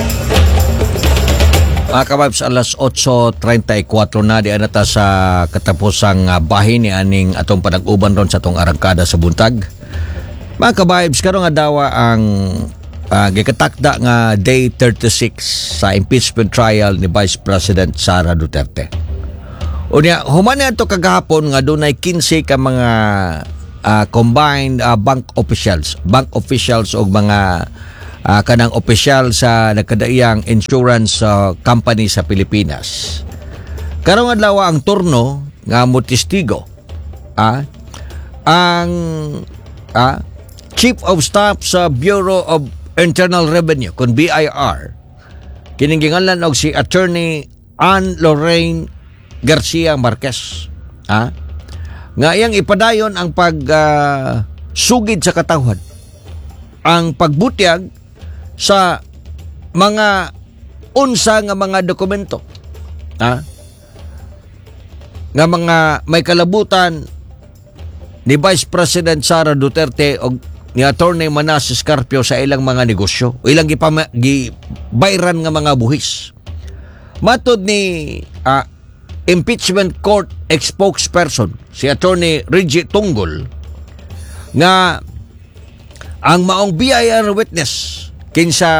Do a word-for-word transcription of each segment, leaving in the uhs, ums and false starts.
Mga kababs, alas otso treinta y cuatro na di anata sa katapusang uh, bahin ni aning atong panag-uban ron sa atong arangkada sa buntag. Mga kababs, karon nga dawa ang uh, gikatakda nga day thirty-six sa impeachment trial ni Vice President Sara Duterte. Unya, human na ito kagahapon nga dunay fifteen ka mga uh, combined uh, bank officials, bank officials o mga Uh, kanang opisyal sa nagkadaiyang insurance uh, company sa Pilipinas. Karong adlaw ang turno nga motistigo ah, ang ah, Chief of Staff sa Bureau of Internal Revenue kun B I R kining ginganlan og si Attorney Ann Lorraine Garcia Marquez ah, nga iyang ipadayon ang pag uh, sugid sa katawhan, ang pagbutyag sa mga unsa nga mga dokumento ha? Nga mga may kalabutan ni Vice President Sara Duterte o ni Attorney Manasseh Carpio sa ilang mga negosyo o ilang gibayran nga mga buhis. Matod ni uh, impeachment court spokesperson si Attorney Reggie Tunggol nga ang maong B I R witness kinsa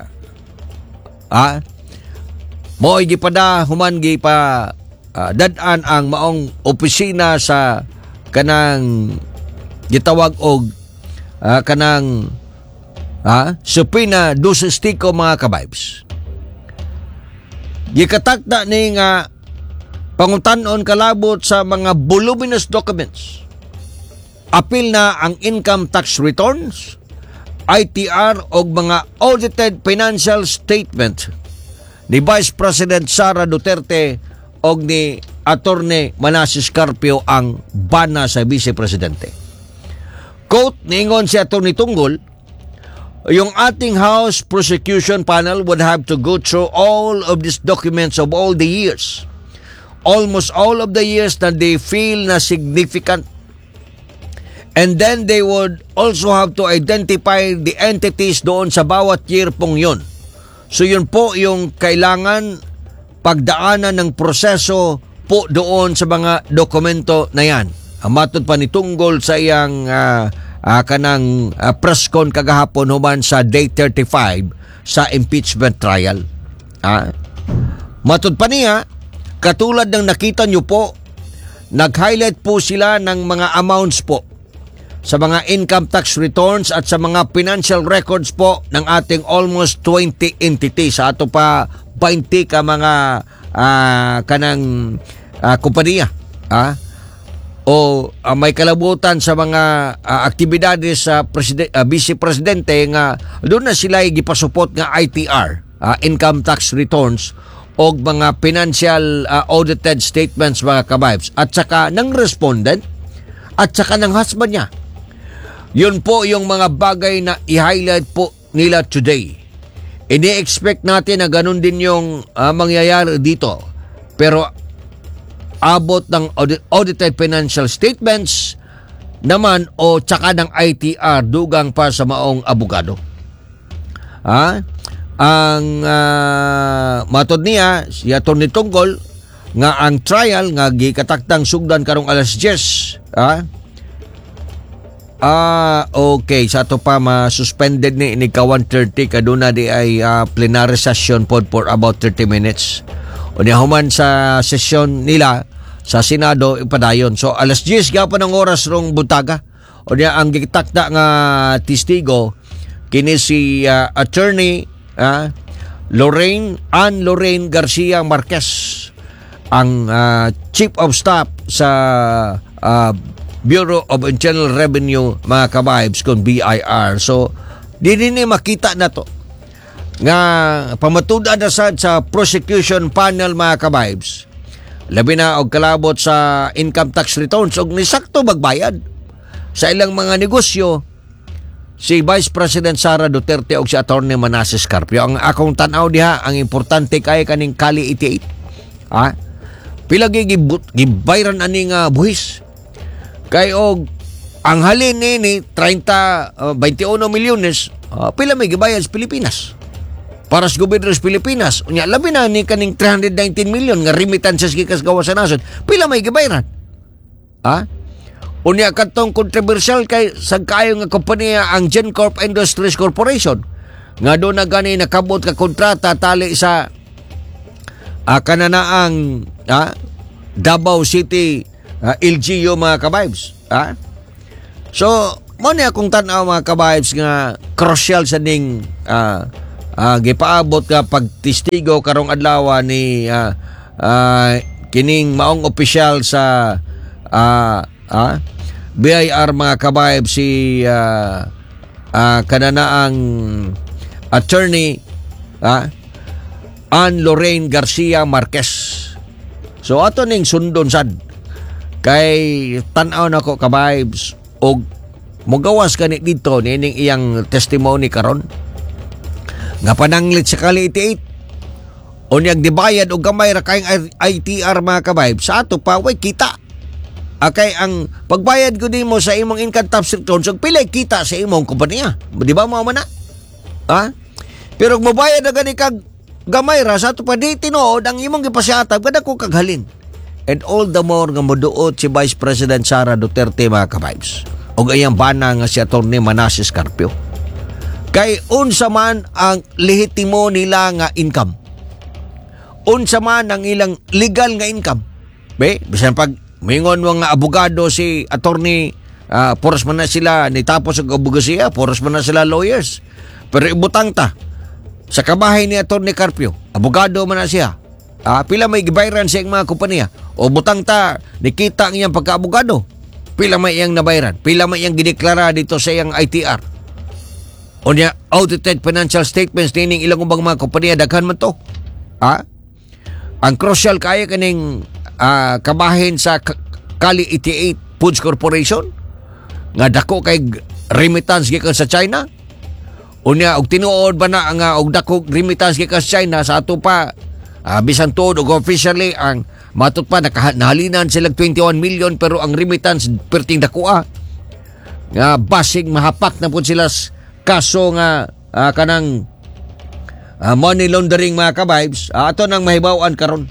ah mo gipada human gi pa uh, dad-an ang maong opisina sa kanang gitawag og uh, kanang ah subpoena dosestico mga kabibes. Gikatakda ni nga pangutan-on kalabot sa mga voluminous documents. Apil na ang income tax returns, I T R o mga audited financial statement ni Vice President Sara Duterte o ni Attorney Manasseh Carpio ang bana sa Vice Presidente. Quote, niingon si Attorney Tunggol, yung ating House Prosecution Panel would have to go through all of these documents of all the years. Almost all of the years na they feel na significant. And then they would also have to identify the entities doon sa bawat year pong yun. So yun po yung kailangan pagdaanan ng proseso po doon sa mga dokumento na yan. Ang matod pa ni Tunggol sa iyang uh, uh, kanang uh, press con kagahapon human sa day thirty-five sa impeachment trial. Uh, matod pa niya, katulad ng nakita nyo po, nag-highlight po sila ng mga amounts po sa mga income tax returns at sa mga financial records po ng ating almost twenty entities. Sa ato pa twenty ka mga uh, kanang uh, kompanya ah? o uh, may kalabutan sa mga uh, aktibidades sa preside- uh, Vice Presidente nga doon na sila gipasupot nga I T R, uh, income tax returns o mga financial uh, audited statements mga kabibes at saka ng respondent at saka ng husband niya. Yun po yung mga bagay na i-highlight po nila today. Ini-expect natin na ganun din yung uh, mangyayari dito. Pero abot ng audit- audited financial statements naman o tsaka ng I T R dugang pa sa maong abogado. Ha? Ang uh, matod niya, si Atty. Tunggol, nga ang trial nga gikataktang sugdan karong alas diyes. Ha? Ah, okay. Sa ito pa, ma-suspended ni ni ka one thirty kaduna di ay uh, plenary session pod for about thirty minutes. O niya human sa session nila sa Senado ipadayon. So, alas diyes gapon ang oras rong buntaga. O niya ang gitakda nga testigo kini si uh, Attorney uh, Lorraine, Ann Lorraine Garcia Marquez, ang uh, Chief of Staff sa uh, Bureau of Internal Revenue mga kabibes kung B I R. So, di din makita na to nga pamatuda na sad sa prosecution panel mga kabibes. Labi na og kalabot sa income tax returns og nisakto magbayad sa ilang mga negosyo si Vice President Sara Duterte og si Attorney Manasseh Carpio. Ang akong tanaw diha, ang importante kay kaning Kali eighty-eight. Ha? Pila gibayran ani nga buhis. Kay og ang halin ni thirty, uh, twenty-one milyones, uh, pila may gibayad sa Pilipinas para sa gobyerno sa Pilipinas. Unya, labi na ni kaning three hundred nineteen million nga remittances gikas gawa sa nasod. Pila may gibayran? Ha? Unya, katong controversial kay sa kayo nga kompanya ang GenCorp Industries Corporation. Nga doon na gani nakabot ka kontrata tali sa uh, kananaang uh, Davao City uh, L G U mga kabibes. Ha? So, mo niya akong tanaw mga kabibes nga crucial sa ning uh, uh, gipaabot ka pagtistigo karong adlaw ni uh, uh, kining maong opisyal sa uh, uh, B I R mga kabibes si uh, uh, kananaang attorney uh, Ann Lorraine Garcia Marquez. So ato ning sundon sad kay tan-aw nako kabibes og mogawas kani dito nining iyang testimony karon nga pananglit sa kali eighty-eight unyag dibayad og gamay ra kayong I T R mga kabibes sa ato pa way kita. Okay, ang pagbayad ko din mo sa imong income tax returns ug pila kita sa imong kompanya, di ba mo man na? Ha? Pero kung mabayad na gani kag gamay ra sa ato pa di tinuod ang imong gipasyatab kada ko kaghalin. And all the more nga moduot si Vice President Sara Duterte mga kabibes og ayang bana nga si Atty. Manasseh Carpio. Kay unsa man ang lehitimo nila nga income. Unsa man ang ilang legal nga income. Be, bisan pag mingon mo nga abogado si Atty. uh, Poros man na sila nitapos ang abogasiya, poros man na sila lawyers. Pero ibutang ta sa kabahay ni Atty. Carpio, abogado man na siya. Uh, pila may gibayran sa mga kompanya o butang ta nikita ang iyang pagkaabogado, pila may iyang nabayran, pila may iyang gideklara dito sa iyang I T R o niya audited financial statements nining ilang ubang mga kompanya daghan man to. Ha? Ang crucial kaya kaning uh, kabahin sa Kali eighty-eight Foods Corporation nga dako kay remittance gikan sa China. Unya og tinuod ba na nga og dako remittance gikan sa China sa ato pa uh, bisan tuod og officially ang matut pa nakahalinan sila twenty-one million pero ang remittance perting dakoa nga basig mahapak na pud sila kaso nga uh, kanang uh, money laundering mga kabibes. Uh, ato nang mahibaw-an karon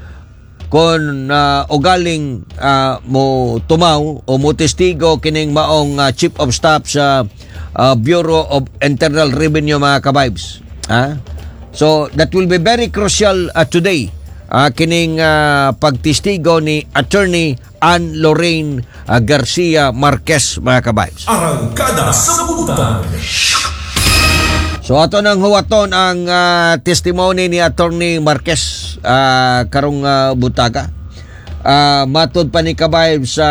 kon uh, o galing uh, mo tumaw o mo testigo kining maong uh, Chief of Staff sa uh, Bureau of Internal Revenue mga kabibes. Ha? So that will be very crucial uh, today. Uh, kining uh, pagtestigo ni Attorney Ann Lorraine uh, Garcia Marquez mga kabibes. Arangkada sa Butan. So ato nang huwaton ang uh, testimony ni Attorney Marquez uh, karong uh, butaga. Uh, matod pa ni kabibes sa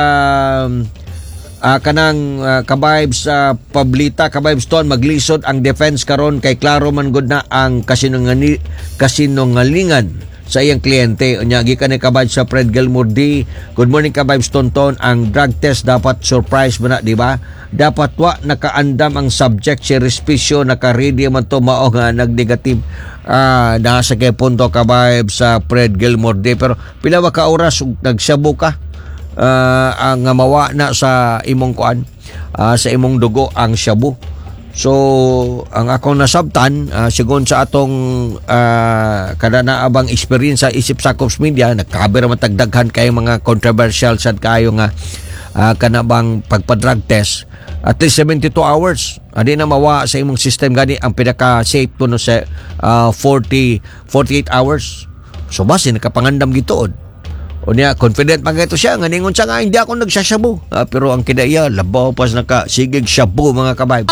uh, uh, kanang uh, kabibes sa uh, pablita kabibes ton maglisod ang defense karon kay klaro man gud na ang kasinungalingan kasinungalingan sa iyang kliyente. Unya gikan ni kabibes sa Fred Gilmore D. Good morning kabibes tonton. Ang drug test dapat surprise ba na, di ba? Dapat wa nakaandam ang subject si respisyo naka-ready man to mao nga nag-negative. Ah, nasa kay punto kabibes sa Fred Gilmore D. Pero pila ba ka oras ug nagsabo ka? Uh, ang mawa na sa imong kuan, uh, sa imong dugo ang shabu. So, ang akong nasabtan, uh, sigon sa atong uh, kada naabang experience sa Isip Sakops Media, nagkaber matagdaghan kayo mga controversial sad kayo nga uh, kanabang pagpa-drug test. At least seventy-two hours. Adi na mawa sa imong system gani ang pinaka-safe kuno sa uh, forty, forty-eight hours. So, basi nakapangandam gituod. O niya, confident pa ito siya. Nga ningon siya nga, hindi ako nagsasyabu. Ah, pero ang kinaiya, labaw pas nakasigig syabu mga kabayb.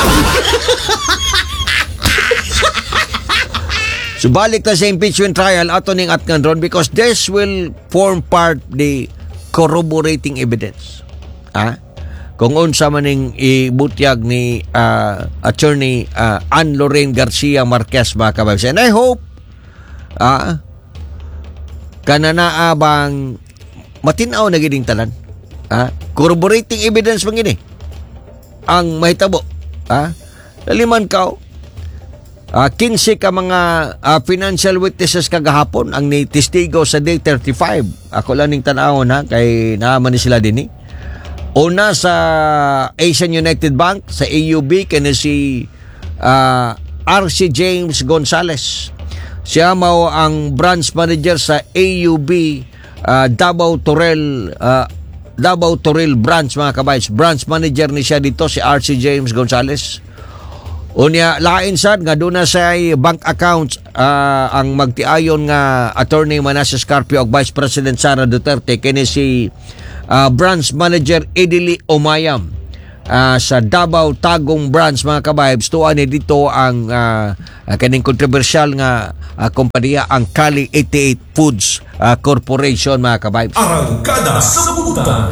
So balik na sa impeachment trial, ato ning atngan ron because this will form part the corroborating evidence. Ah? Kung unsa man ning ibutyag ni uh, Attorney uh, Ann Lorraine Garcia Marquez mga kabayb. And I hope ah, kanana abang matinaw na giding tanan. Ha? Corroborating evidence man gini ang mahitabo. Ha? Laliman ka uh, fifteen ka mga uh, financial witnesses kagahapon ang ni testigo sa day thirty-five. Ako lang ning tan-awon ha kay naaman ni sila dinhi. Una sa Asian United Bank sa A U B kani si uh, R C James Gonzales. Siya mao ang branch manager sa A U B uh, Davao Torel uh, Davao Toril branch, mga kabays. Branch manager ni siya dito si R C James Gonzales. Unya lain sad nga doon na sa bank accounts uh, ang magtiayon nga Attorney Manasseh Carpio ug Vice President Sara Duterte kini si uh, branch manager Edili Omayam uh, sa Davao Tagum branch, mga kabaybs. Tuan ni dito ang uh, kaning kontrobersyal nga uh, kompanya ang Cali eighty-eight Foods uh, Corporation, mga kabaybs. Arangkada sa Butan.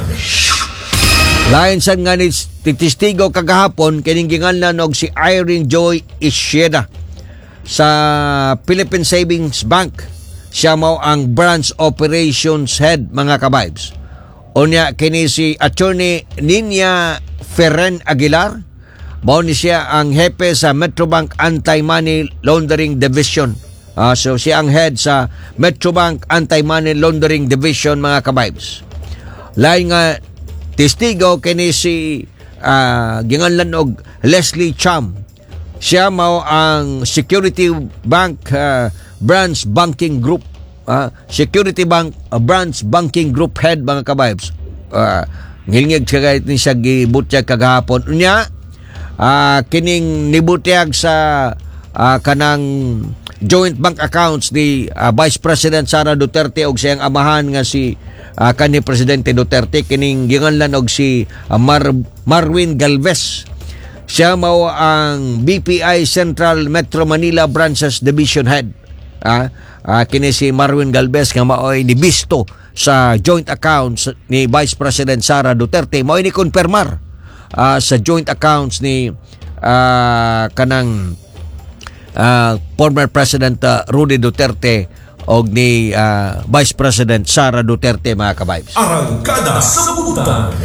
Lain sad nga ni testigo kagahapon kining ginganlan og si Irene Joy Ishida sa Philippine Savings Bank. Siya mao ang branch operations head, mga kabaybs. Unya kini si Attorney Ninya Ferren Aguilar, mao ni siya ang hepe sa Metrobank Anti-Money Laundering Division. Uh, so siya ang head sa Metrobank Anti-Money Laundering Division, mga kabaybs. Lain nga testigo kini si uh, ginganlan og Leslie Cham. Siya mao ang Security Bank uh, Branch Banking Group uh, Security Bank uh, Branch Banking Group head, mga kabaybs. Uh, ngilngig siya kahit ni siya gibutyag kagahapon. Unya uh, kining nibutyag sa uh, kanang joint bank accounts ni uh, Vice President Sara Duterte og siyang amahan nga si uh, kanhi Presidente Duterte, kining ginganlan og si uh, Mar Marwin Galvez. Siya mao ang B P I Central Metro Manila Branches Division Head. Uh, uh, kini si Marwin Galvez nga mao ay nibisto sa joint accounts ni Vice President Sara Duterte. Mao ni konfirmar uh, sa joint accounts ni uh, kanang Uh, former President uh, Rudy Duterte og ni uh, Vice President Sara Duterte, mga kabaybs. Arangkada sa Butan.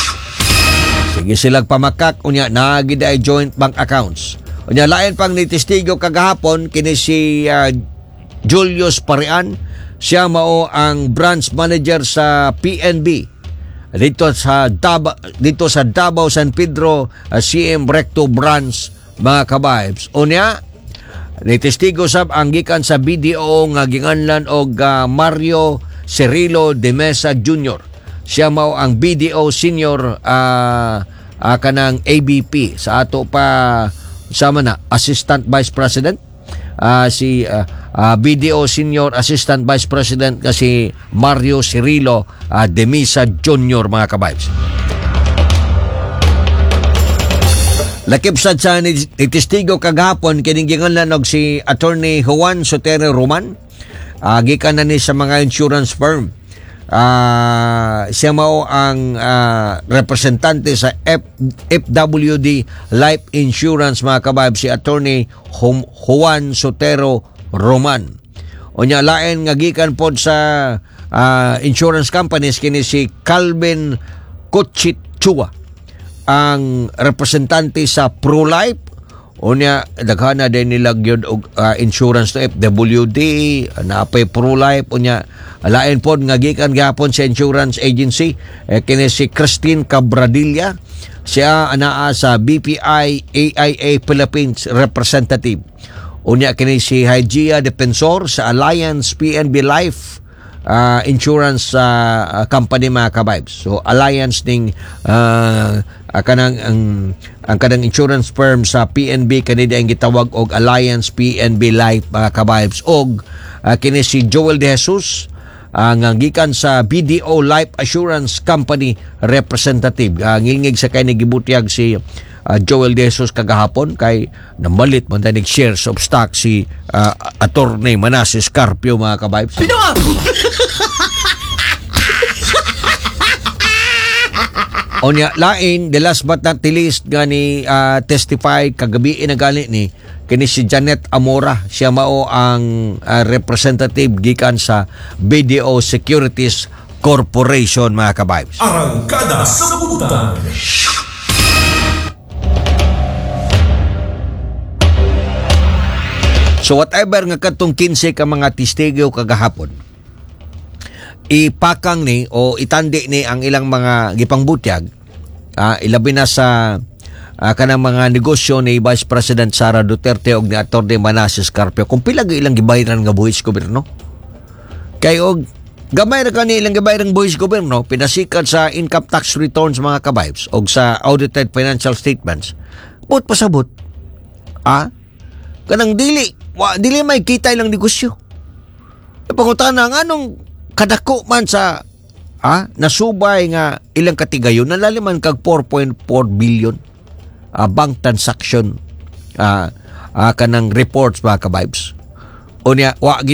Sige silang pamakak unya naagid ay joint bank accounts. Unya lain pang ni testigo kagahapon kini si uh, Julius Parian. Siya mao ang branch manager sa P N B dito sa Davao, dito sa Davao San Pedro uh, C M Recto branch, mga kabaybs. Unya ni testigo sab ang gikan sa B D O nga ginganlan og uh, Mario Cirilo de Mesa Junior Siya mao ang B D O senior uh, uh, kanang A B P sa ato pa sama na Assistant Vice President uh, si uh, uh, B D O senior Assistant Vice President kasi Mario Cirilo uh, de Mesa Junior, mga kabaybs. Lakip sad sa ni testigo kagahapon kining ginganlan og si Attorney Juan Sotero Roman. Uh, gikan na ni sa mga insurance firm. Uh, siya mao ang uh, representante sa F, F W D Life Insurance, mga kabayb, si Attorney Hum, Juan Sotero Roman. Unya lain nga gikan pod sa uh, insurance companies kini si Calvin Kuchitchua, ang representante sa ProLife. Unya daghana din nila gyud og uh, insurance to F W D, naapay ProLife. Unya lain pod nga gikan gyapon sa insurance agency eh, kini si Christine Cabradilla. Siya anaa sa B P I A I A Philippines representative. Unya kini si Hygia Defensor sa Alliance P N B Life Uh, insurance uh, company, mga kabaybs. So alliance ning uh, uh, kanang ang, ang kanang insurance firm sa P N B kanida ang gitawag og Alliance P N B Life, mga kabaybs. Og uh, kini si Joel De Jesus ang uh, gikan sa B D O Life Assurance Company representative. Uh, ngilngig sa kay nagibutyag si Uh, Joel De Jesus kagahapon kay namalit man tanig shares of stock si uh, Attorney Manasseh Carpio, mga kabaybs. Onya lain, the last but not the least nga ni uh, testify kagabi na gali ni kini si Janet Amora. Siya mao ang uh, representative gikan sa B D O Securities Corporation, mga kabaybs. Arangkada sa Butan. So whatever nga katong kinse ka mga testigo kagahapon, ipakang ni o itandi ni ang ilang mga gipangbutyag, uh, ilabi na sa uh, kanang mga negosyo ni Vice President Sara Duterte og ni Atty. Manasseh Carpio kung pila ga ilang gibayaran nga buhis gobyerno. Kay og gamay ra kani ilang gibayaran buhis gobyerno pinasikat sa income tax returns mga kabayos og sa audited financial statements. But pasabot. Ah, kanang dili, wa, dili may kita ilang negosyo. Pangutana nga anong kadako man sa ah, nasubay nga ilang katigayon nalaliman kag four point four billion ah, bank transaction ah, ah, kanang reports mga kabibes. O niya, wa